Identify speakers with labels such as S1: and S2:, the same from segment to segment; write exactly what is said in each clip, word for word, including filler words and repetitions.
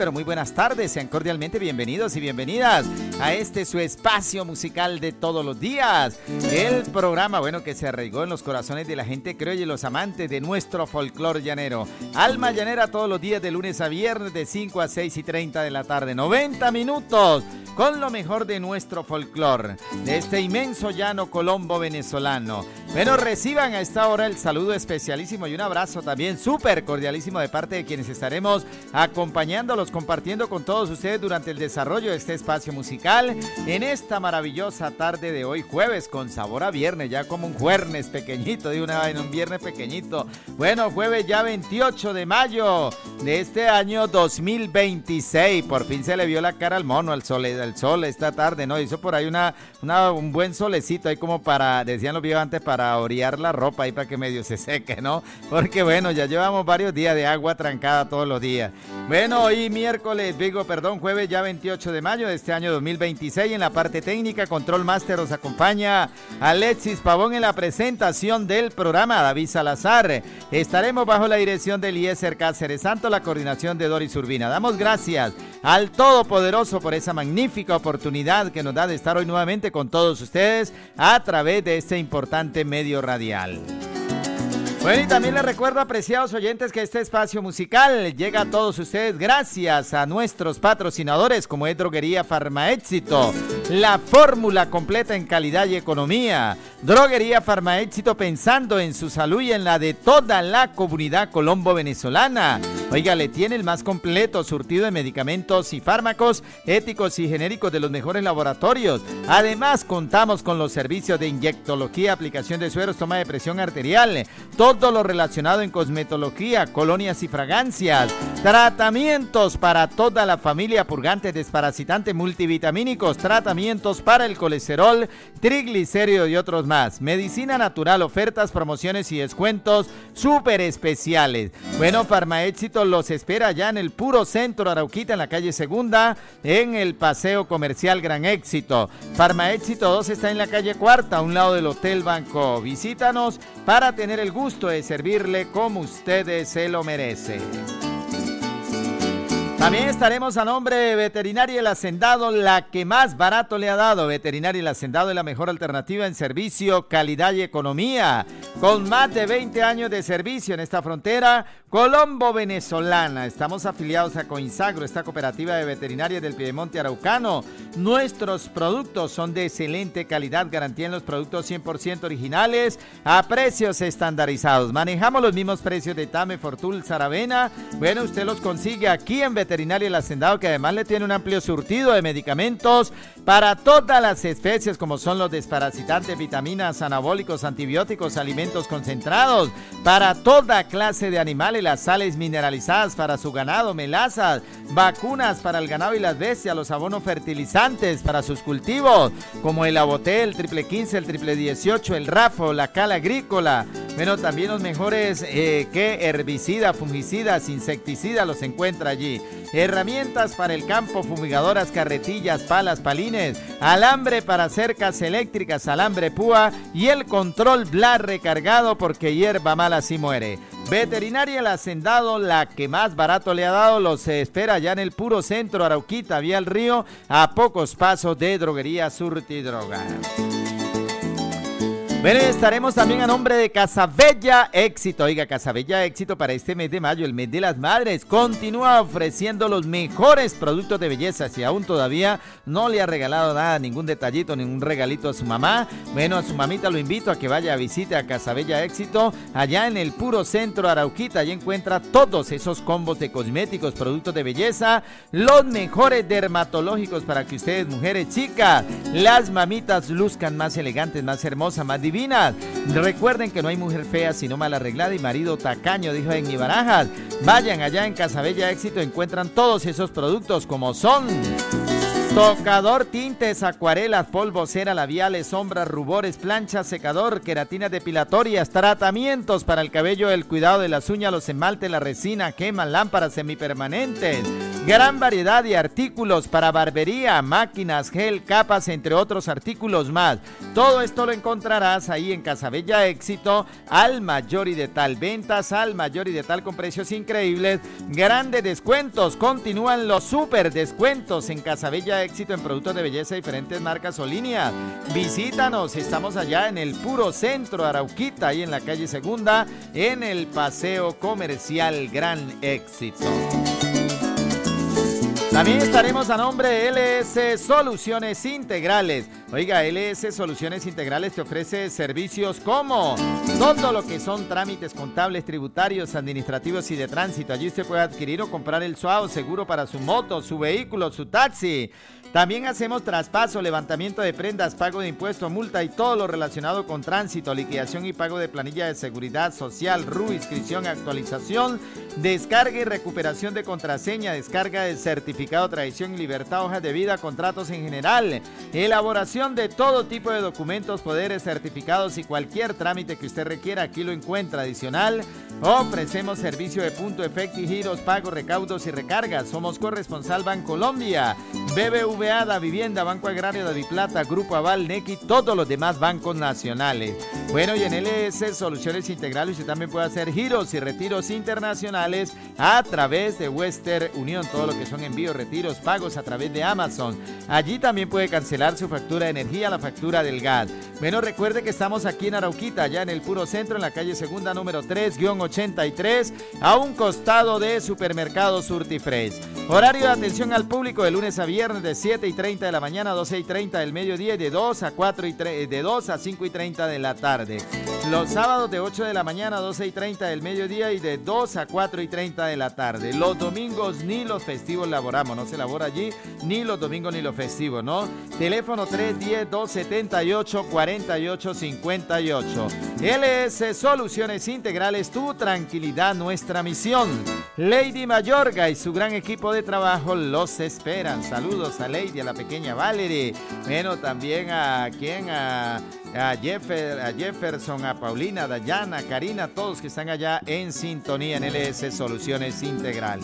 S1: Pero muy buenas tardes, sean cordialmente bienvenidos y bienvenidas a este su espacio musical de todos los días. El programa, bueno, que se arraigó en los corazones de la gente criolla y los amantes de nuestro folclor llanero. Alma Llanera todos los días de lunes a viernes de cinco a seis y treinta de la tarde. noventa minutos con lo mejor de nuestro folclor, de este inmenso llano colombo venezolano. Bueno, reciban a esta hora el saludo especialísimo y un abrazo también súper cordialísimo de parte de quienes estaremos acompañándolos, compartiendo con todos ustedes durante el desarrollo de este espacio musical en esta maravillosa tarde de hoy, jueves con sabor a viernes, ya como un jueves pequeñito, de una en un viernes pequeñito. Bueno, jueves ya veintiocho de mayo de este año dos mil veintiséis. Por fin se le vio la cara al mono, al sol, al sol esta tarde, ¿no? Hizo por ahí una, una un buen solecito ahí como para, decían los viejos antes, para orear la ropa ahí para que medio se seque, ¿no? Porque bueno, ya llevamos varios días de agua trancada todos los días. Bueno, hoy miércoles, digo, perdón, jueves ya veintiocho de mayo de este año dos mil veintiséis. En la parte técnica, Control Master, os acompaña Alexis Pavón en la presentación del programa, David Salazar. Estaremos bajo la dirección de Eliezer Cáceres Santo, la coordinación de Doris Urbina. Damos gracias al Todopoderoso por esa magnífica oportunidad que nos da de estar hoy nuevamente con todos ustedes a través de este importante medio radial. Bueno, y también les recuerdo, apreciados oyentes, que este espacio musical llega a todos ustedes gracias a nuestros patrocinadores, como es Droguería Farmaéxito, la fórmula completa en calidad y economía. Droguería Farmaéxito, pensando en su salud y en la de toda la comunidad colombo-venezolana. Oiga, le tiene el más completo surtido de medicamentos y fármacos éticos y genéricos de los mejores laboratorios. Además, contamos con los servicios de inyectología, aplicación de sueros, toma de presión arterial, todo lo relacionado en cosmetología, colonias y fragancias, tratamientos para toda la familia, purgantes, desparasitantes, multivitamínicos, tratamientos para el colesterol, triglicéridos y otros más. Medicina natural, ofertas, promociones y descuentos súper especiales. Bueno, Farmaéxito los espera ya en el puro centro de Arauquita, en la calle Segunda, en el Paseo Comercial Gran Éxito. Farmaéxito dos está en la calle Cuarta, a un lado del Hotel Banco. Visítanos para tener el gusto de servirle como ustedes se lo merecen. También estaremos a nombre de Veterinaria El Hacendado, la que más barato le ha dado. Veterinaria El Hacendado es la mejor alternativa en servicio, calidad y economía. Con más de veinte años de servicio en esta frontera colombo-venezolana. Estamos afiliados a Coinsagro, esta cooperativa de veterinaria del Piedemonte Araucano. Nuestros productos son de excelente calidad, garantía en los productos cien por ciento originales a precios estandarizados. Manejamos los mismos precios de Tame, Fortul, Saravena. Bueno, usted los consigue aquí en Veterinaria Veterinaria El Hacendado, que además le tiene un amplio surtido de medicamentos para todas las especies, como son los desparasitantes, vitaminas, anabólicos, antibióticos, alimentos concentrados, para toda clase de animales, las sales mineralizadas para su ganado, melazas, vacunas para el ganado y las bestias, los abonos fertilizantes para sus cultivos, como el Aboté, el triple quince, el triple dieciocho, el Rafo, la Cal Agrícola. Bueno, también los mejores eh, que herbicidas, fungicidas, insecticidas los encuentra allí. Herramientas para el campo, fumigadoras, carretillas, palas, palines, alambre para cercas eléctricas, alambre púa y el control Blar recargado, porque hierba mala sí muere. Veterinaria El Hacendado, la que más barato le ha dado, los espera ya en el puro centro, Arauquita, vía el río, a pocos pasos de Droguería Surtidroga. Bueno, estaremos también a nombre de Casabella Éxito. Oiga, Casabella Éxito para este mes de mayo, el mes de las madres, continúa ofreciendo los mejores productos de belleza. Si aún todavía no le ha regalado nada, ningún detallito, ningún regalito a su mamá, bueno, a su mamita lo invito a que vaya a visite a Casabella Éxito, allá en el puro centro Arauquita. Allí encuentra todos esos combos de cosméticos, productos de belleza, los mejores dermatológicos para que ustedes, mujeres chicas, las mamitas luzcan más elegantes, más hermosas, más divinas. Recuerden que no hay mujer fea sino mal arreglada y marido tacaño, dijo en Barajas. Vayan allá en Casabella Éxito, encuentran todos esos productos como son Tocador, tintes, acuarelas, polvo, cera, labiales, sombras, rubores, planchas, secador, queratinas depilatorias, tratamientos para el cabello, el cuidado de las uñas, los esmaltes, la resina, quemas, lámparas semipermanentes. Gran variedad de artículos para barbería, máquinas, gel, capas, entre otros artículos más. Todo esto lo encontrarás ahí en Casa Bella Éxito, al mayor y de tal. Ventas al mayor y de tal con precios increíbles. Grandes descuentos. Continúan los super descuentos en Casa Bella Éxito en productos de belleza de diferentes marcas o líneas. Visítanos. Estamos allá en el puro centro de Arauquita, ahí en la calle Segunda, en el Paseo Comercial Gran Éxito. También estaremos a nombre de L S Soluciones Integrales. Oiga, L S Soluciones Integrales te ofrece servicios como todo lo que son trámites contables, tributarios, administrativos y de tránsito. Allí usted puede adquirir o comprar el S U A O seguro para su moto, su vehículo, su taxi. También hacemos traspaso, levantamiento de prendas, pago de impuestos, multa y todo lo relacionado con tránsito, liquidación y pago de planilla de seguridad social, R U, inscripción, actualización, descarga y recuperación de contraseña, descarga de certificado, tradición y libertad, hojas de vida, contratos en general, elaboración de todo tipo de documentos, poderes, certificados y cualquier trámite que usted requiera, aquí lo encuentra. Adicional, ofrecemos servicio de punto, efecto y giros, pagos, recaudos y recargas. Somos corresponsal Bancolombia, B B V A, Da Vivienda, Banco Agrario, Daviplata, Grupo Aval, Nequi, todos los demás bancos nacionales. Bueno, y en L S Soluciones Integrales usted también puede hacer giros y retiros internacionales a través de Western Union, todo lo que son envíos, retiros, pagos a través de Amazon. Allí también puede cancelar su factura de energía, la factura del gas. Bueno, recuerde que estamos aquí en Arauquita, ya en el puro centro, en la calle Segunda número tres ochenta y tres, a un costado de Supermercado Surtifresh. Horario de atención al público de lunes a viernes de siete y treinta de la mañana a doce y treinta del mediodía y de dos a cuatro y tre- de dos a cinco y treinta de la tarde. Los sábados de ocho de la mañana a doce y treinta del mediodía y de dos a cuatro y treinta de la tarde. Los domingos ni los festivos laboramos, no se labora allí ni los domingos ni los festivos, ¿no? Teléfono tres uno cero, dos siete ocho, cuatro ocho cinco ocho. L S Soluciones Integrales, tu tranquilidad, nuestra misión. Lady Mayorga y su gran equipo de trabajo los esperan. Saludos a Lady, a la pequeña Valerie. Bueno, también a quien, a, a, Jeffer, a Jefferson, a Paulina, a Dayana, a Karina, todos que están allá en sintonía en L S Soluciones Integrales.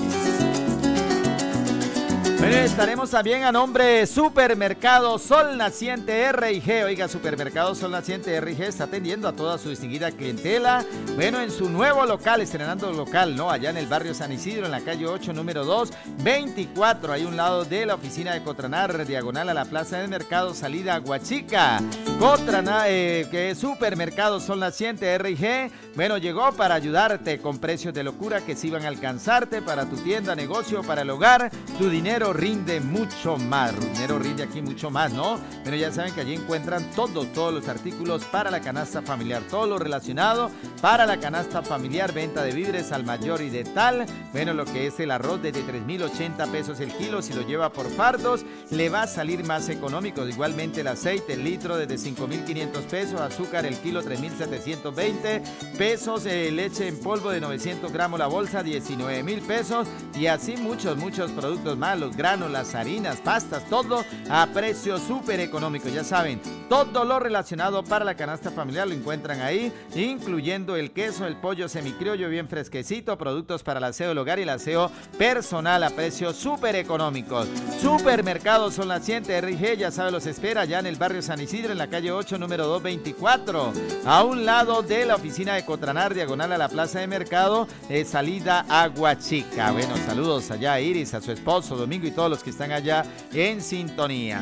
S1: Bueno, estaremos también a nombre de Supermercado Sol Naciente R y G. Oiga, Supermercado Sol Naciente R y G está atendiendo a toda su distinguida clientela. Bueno, en su nuevo local, estrenando local, ¿no? Allá en el barrio San Isidro, en la calle ocho, número dos veinticuatro, ahí a un lado de la oficina de Cotranar, diagonal a la Plaza del Mercado, salida a Huachica. Cotranar, eh, que es Supermercado Sol Naciente R y G, bueno, llegó para ayudarte con precios de locura que sí van a alcanzarte para tu tienda, negocio, para el hogar. Tu dinero rinde mucho más, dinero rinde aquí mucho más, ¿no? Pero ya saben que allí encuentran todos, todos los artículos para la canasta familiar, todo lo relacionado para la canasta familiar, venta de víveres al mayor y de tal. Bueno, lo que es el arroz desde tres mil ochenta pesos el kilo, si lo lleva por fardos, le va a salir más económico. Igualmente el aceite, el litro desde cinco mil quinientos pesos, azúcar el kilo tres mil setecientos veinte pesos, eh, leche en polvo de novecientos gramos la bolsa diecinueve mil pesos y así muchos, muchos productos más, los granos, las harinas, pastas, todo a precios súper económicos. Ya saben, todo lo relacionado para la canasta familiar lo encuentran ahí, incluyendo el queso, el pollo semicriollo bien fresquecito, productos para el aseo del hogar y el aseo personal a precios súper económicos. Supermercado Sol Naciente R y G, ya sabe, los espera ya en el barrio San Isidro, en la calle ocho, número dos veinticuatro, a un lado de la oficina de Cotranar, diagonal a la Plaza de Mercado, eh, salida a Huachica. Bueno, saludos allá a Iris, a su esposo Domingo y todos los que están allá en sintonía.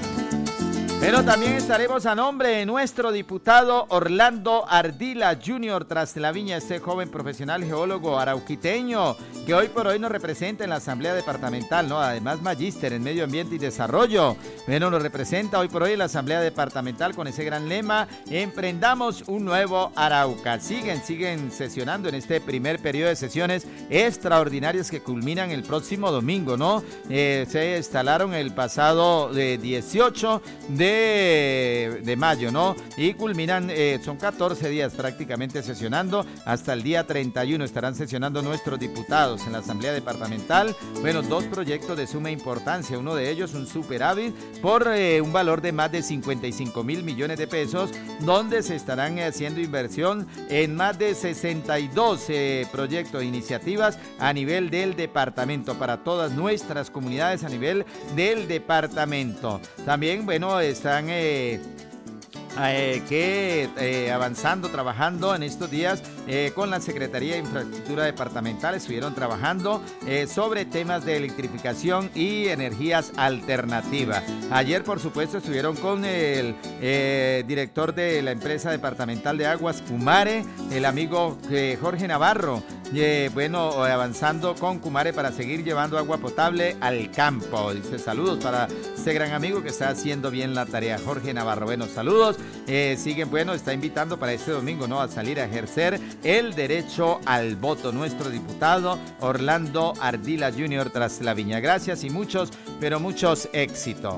S1: Pero también estaremos a nombre de nuestro diputado Orlando Ardila junior tras la viña, este joven profesional geólogo arauquiteño que hoy por hoy nos representa en la Asamblea Departamental, ¿no? Además magíster en Medio Ambiente y Desarrollo. Bueno, nos representa hoy por hoy en la Asamblea Departamental con ese gran lema: emprendamos un nuevo Arauca. Siguen, siguen sesionando en este primer periodo de sesiones extraordinarias que culminan el próximo domingo, ¿no? Eh, se instalaron el pasado eh, dieciocho de de, de mayo, ¿no? Y culminan, eh, son catorce días prácticamente sesionando, hasta el día treinta y uno estarán sesionando nuestros diputados en la Asamblea Departamental. Bueno, dos proyectos de suma importancia, uno de ellos un superávit por eh, un valor de más de cincuenta y cinco mil millones de pesos, donde se estarán haciendo inversión en más de sesenta y dos eh, proyectos e iniciativas a nivel del departamento, para todas nuestras comunidades a nivel del departamento. También, bueno, están eh, eh, que eh, avanzando, trabajando en estos días eh, con la Secretaría de Infraestructura Departamental. Estuvieron trabajando eh, sobre temas de electrificación y energías alternativas. Ayer, por supuesto, estuvieron con el eh, director de la empresa departamental de aguas, Cumare, el amigo eh, Jorge Navarro. Eh, bueno, avanzando con Cumare para seguir llevando agua potable al campo. Dice, saludos para este gran amigo que está haciendo bien la tarea, Jorge Navarro. Bueno, saludos. Eh, siguen, bueno, está invitando para este domingo, ¿no?, a salir a ejercer el derecho al voto nuestro diputado Orlando Ardila junior tras la Viña. Gracias y muchos, pero muchos éxitos.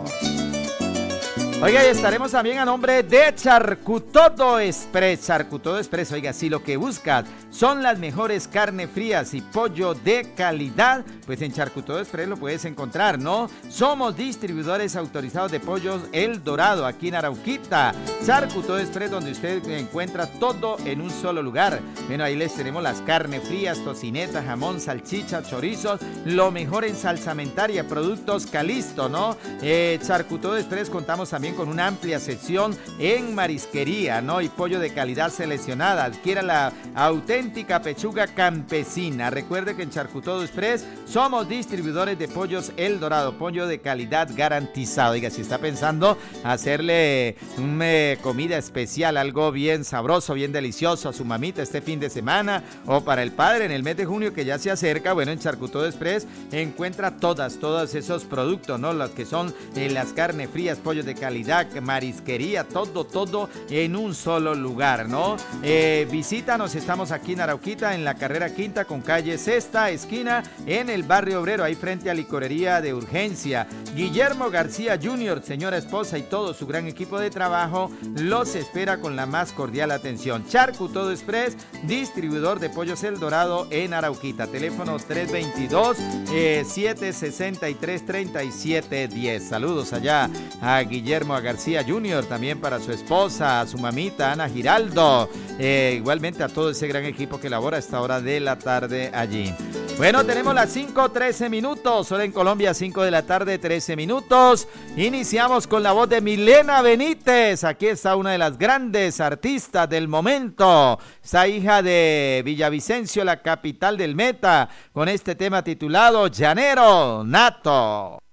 S1: Oiga, y estaremos también a nombre de Charcutodo Express. Charcutodo Express, oiga, si lo que buscas son las mejores carnes frías y pollo de calidad, pues en Charcutodo Express lo puedes encontrar, ¿no? Somos distribuidores autorizados de pollos El Dorado, aquí en Arauquita. Charcutodo Express, donde usted encuentra todo en un solo lugar. Bueno, ahí les tenemos las carnes frías, tocineta, jamón, salchicha, chorizos, lo mejor en salsamentaria, productos Calisto, ¿no? Eh, Charcutodo Express, contamos también con una amplia sección en marisquería, ¿no? Y pollo de calidad seleccionada. Adquiera la auténtica pechuga campesina. Recuerde que en Charcutodo Express somos distribuidores de pollos El Dorado, pollo de calidad garantizado. Oiga, si está pensando hacerle una eh, comida especial, algo bien sabroso, bien delicioso a su mamita este fin de semana, o para el padre en el mes de junio que ya se acerca, bueno, en Charcutodo Express encuentra todas, todos esos productos, ¿no? Los que son eh, las carnes frías, pollos de calidad, marisquería, todo, todo en un solo lugar, ¿no? Eh, visítanos, estamos aquí en Arauquita, en la carrera quinta con calle Sexta, esquina, en el barrio obrero, ahí frente a Licorería de Urgencia. Guillermo García junior, señora esposa y todo su gran equipo de trabajo los espera con la más cordial atención. Charcutodo Express, distribuidor de pollos El Dorado en Arauquita. Teléfono tres veintidós, siete sesenta y tres, treinta y siete diez. Saludos allá a Guillermo García junior, también para su esposa, a su mamita Ana Giraldo, eh, igualmente a todo ese gran equipo que labora a esta hora de la tarde allí. Bueno, tenemos las cinco trece minutos, hora en Colombia, cinco de la tarde, trece minutos. Iniciamos con la voz de Milena Benítez. Aquí está una de las grandes artistas del momento, esa hija de Villavicencio, la capital del Meta, con este tema titulado Llanero Nato.